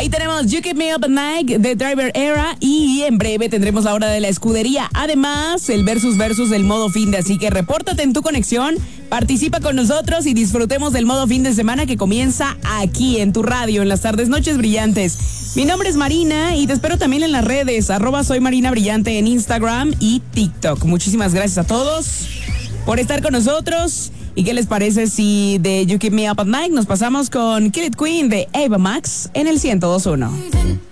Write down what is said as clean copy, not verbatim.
Ahí tenemos You Keep Me Up at Night de Driver Era y en breve tendremos la hora de la escudería. Además, el versus del modo fin de, así que repórtate en tu conexión, participa con nosotros y disfrutemos del modo fin de semana que comienza aquí en tu radio, en las tardes, noches brillantes. Mi nombre es Marina y te espero también en las redes, @soy Marina Brillante en Instagram y TikTok. Muchísimas gracias a todos por estar con nosotros. ¿Y qué les parece si de You Keep Me Up at Night nos pasamos con Kill It Queen de Ava Max en el 102.1?